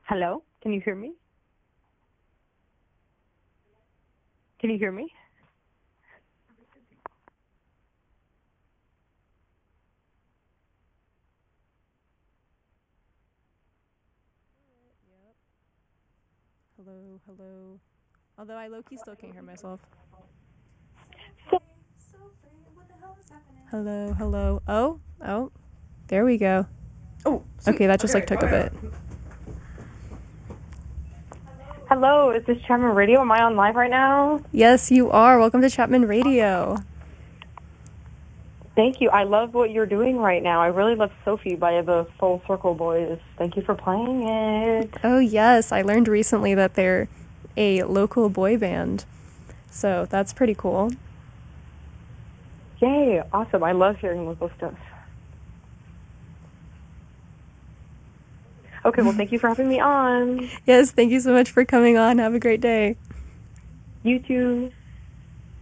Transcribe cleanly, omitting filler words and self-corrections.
Hello? Can you hear me? Can you hear me? Hello, hello. Although I low-key still can't hear myself. Hello, hello. Oh, there we go. Oh, sweet. Okay, that just Okay, took a okay. bit. Hello, is this Chapman Radio? Am I on live right now? Yes, you are. Welcome to Chapman Radio. Thank you. I love what you're doing right now. I really love Sophie by the Full Circle Boys. Thank you for playing it. Oh, yes. I learned recently that they're a local boy band. So that's pretty cool. Yay, awesome. I love hearing local stuff. Okay, well, thank you for having me on. Yes, thank you so much for coming on. Have a great day. You too.